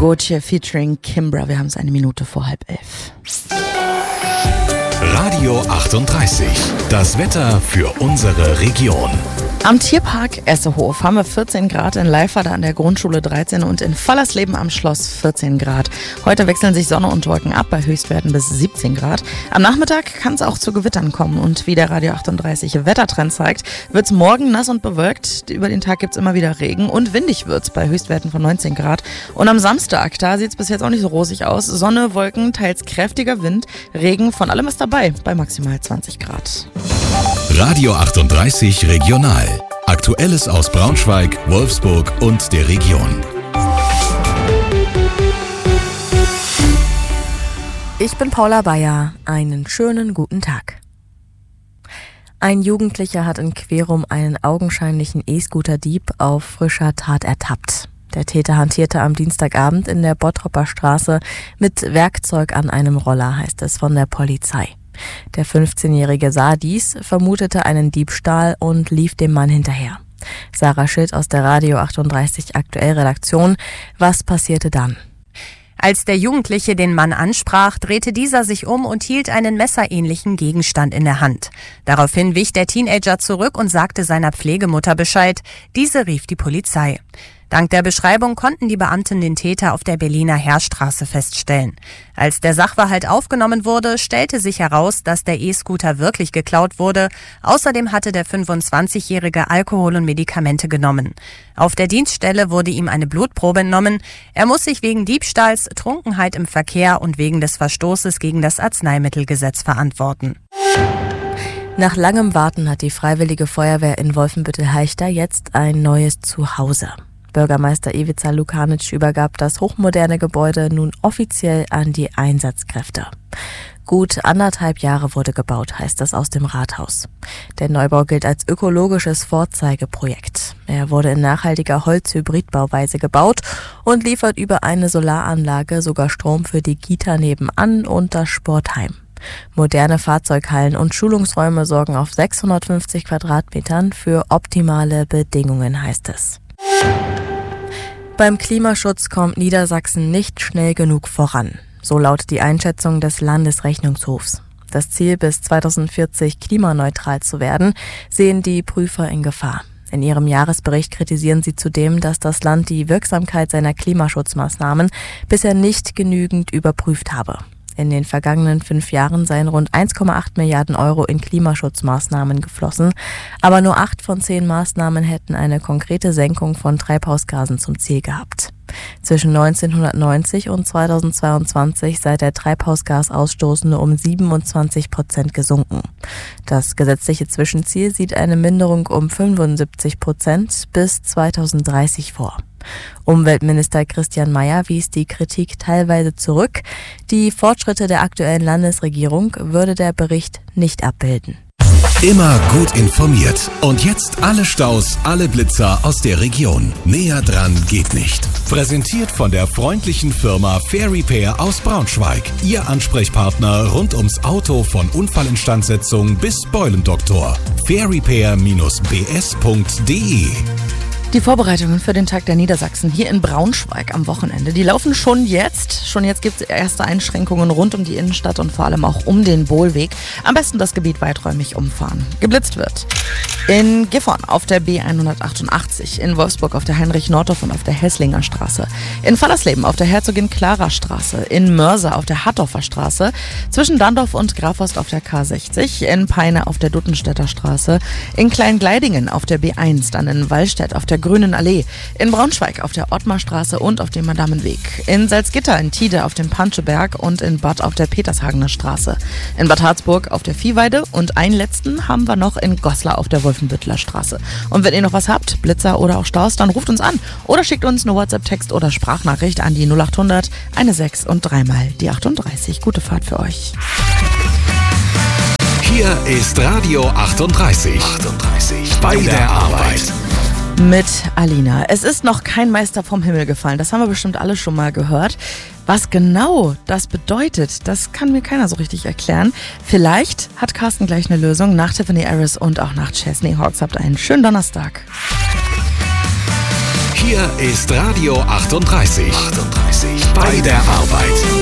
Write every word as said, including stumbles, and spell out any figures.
Gotye featuring Kimbra. Wir haben es eine Minute vor halb elf. Radio achtunddreißig. Das Wetter für unsere Region. Am Tierpark Essehof haben wir vierzehn Grad, in Leiferde an der Grundschule dreizehn und in Fallersleben am Schloss vierzehn Grad. Heute wechseln sich Sonne und Wolken ab bei Höchstwerten bis siebzehn Grad. Am Nachmittag kann es auch zu Gewittern kommen und wie der Radio achtunddreißig Wettertrend zeigt, wird es morgen nass und bewölkt. Über den Tag gibt es immer wieder Regen und windig wird es bei Höchstwerten von neunzehn Grad. Und am Samstag, da sieht es bis jetzt auch nicht so rosig aus. Sonne, Wolken, teils kräftiger Wind, Regen, von allem ist dabei bei maximal zwanzig Grad. Radio achtunddreißig Regional. Aktuelles aus Braunschweig, Wolfsburg und der Region. Ich bin Paula Bayer. Einen schönen guten Tag. Ein Jugendlicher hat in Querum einen augenscheinlichen E-Scooter-Dieb auf frischer Tat ertappt. Der Täter hantierte am Dienstagabend in der Bottropper Straße mit Werkzeug an einem Roller, heißt es von der Polizei. Der fünfzehnjährige sah dies, vermutete einen Diebstahl und lief dem Mann hinterher. Sarah Schild aus der Radio achtunddreißig Aktuell Redaktion. Was passierte dann? Als der Jugendliche den Mann ansprach, drehte dieser sich um und hielt einen messerähnlichen Gegenstand in der Hand. Daraufhin wich der Teenager zurück und sagte seiner Pflegemutter Bescheid. Diese rief die Polizei. Dank der Beschreibung konnten die Beamten den Täter auf der Berliner Heerstraße feststellen. Als der Sachverhalt aufgenommen wurde, stellte sich heraus, dass der E-Scooter wirklich geklaut wurde. Außerdem hatte der fünfundzwanzigjährige Alkohol und Medikamente genommen. Auf der Dienststelle wurde ihm eine Blutprobe entnommen. Er muss sich wegen Diebstahls, Trunkenheit im Verkehr und wegen des Verstoßes gegen das Arzneimittelgesetz verantworten. Nach langem Warten hat die Freiwillige Feuerwehr in Wolfenbüttel-Halchter jetzt ein neues Zuhause. Bürgermeister Ivica Lukanic übergab das hochmoderne Gebäude nun offiziell an die Einsatzkräfte. Gut anderthalb Jahre wurde gebaut, heißt es aus dem Rathaus. Der Neubau gilt als ökologisches Vorzeigeprojekt. Er wurde in nachhaltiger Holzhybridbauweise gebaut und liefert über eine Solaranlage sogar Strom für die Kita nebenan und das Sportheim. Moderne Fahrzeughallen und Schulungsräume sorgen auf sechshundertfünfzig Quadratmetern für optimale Bedingungen, heißt es. Beim Klimaschutz kommt Niedersachsen nicht schnell genug voran. So lautet die Einschätzung des Landesrechnungshofs. Das Ziel, bis zweitausendvierzig klimaneutral zu werden, sehen die Prüfer in Gefahr. In ihrem Jahresbericht kritisieren sie zudem, dass das Land die Wirksamkeit seiner Klimaschutzmaßnahmen bisher nicht genügend überprüft habe. In den vergangenen fünf Jahren seien rund eins Komma acht Milliarden Euro in Klimaschutzmaßnahmen geflossen, aber nur acht von zehn Maßnahmen hätten eine konkrete Senkung von Treibhausgasen zum Ziel gehabt. Zwischen neunzehnhundertneunzig und zweitausendzweiundzwanzig sei der Treibhausgasausstoß nur um siebenundzwanzig Prozent gesunken. Das gesetzliche Zwischenziel sieht eine Minderung um fünfundsiebzig Prozent bis zweitausenddreißig vor. Umweltminister Christian Mayer wies die Kritik teilweise zurück. Die Fortschritte der aktuellen Landesregierung würde der Bericht nicht abbilden. Immer gut informiert. Und jetzt alle Staus, alle Blitzer aus der Region. Näher dran geht nicht. Präsentiert von der freundlichen Firma Fair Repair aus Braunschweig. Ihr Ansprechpartner rund ums Auto von Unfallinstandsetzung bis Beulendoktor. fair repair Bindestrich b s punkt d e. Die Vorbereitungen für den Tag der Niedersachsen hier in Braunschweig am Wochenende, die laufen schon jetzt. Schon jetzt gibt es erste Einschränkungen rund um die Innenstadt und vor allem auch um den Bohlweg. Am besten das Gebiet weiträumig umfahren. Geblitzt wird in Gifhorn auf der B hundertachtundachtzig, in Wolfsburg auf der Heinrich-Nordhoff und auf der Hesslinger Straße, in Fallersleben auf der Herzogin-Clara-Straße, in Mörser auf der Hattorfer Straße, zwischen Dandorf und Grafhorst auf der K sechzig, in Peine auf der Duttenstädter Straße, in Kleingleidingen auf der B eins, dann in Wallstedt auf der Grünen Allee, in Braunschweig auf der Ottmarstraße und auf dem Madamenweg, in Salzgitter in Tide auf dem Panscheberg und in Bad auf der Petershagener Straße, in Bad Harzburg auf der Viehweide und einen letzten haben wir noch in Goslar auf der Wolfenbütteler Straße. Und wenn ihr noch was habt, Blitzer oder auch Staus, dann ruft uns an oder schickt uns eine WhatsApp-Text oder Sprachnachricht an die null acht hundert sechzehn und dreimal die achtunddreißig. Gute Fahrt für euch. Hier ist Radio achtunddreißig. achtunddreißig. Bei der Arbeit. Mit Alina. Es ist noch kein Meister vom Himmel gefallen. Das haben wir bestimmt alle schon mal gehört. Was genau das bedeutet, das kann mir keiner so richtig erklären. Vielleicht hat Carsten gleich eine Lösung. Nach Tiffany Harris und auch nach Chesney Hawkes. Habt einen schönen Donnerstag. Hier ist Radio achtunddreißig. achtunddreißig. Bei der Arbeit.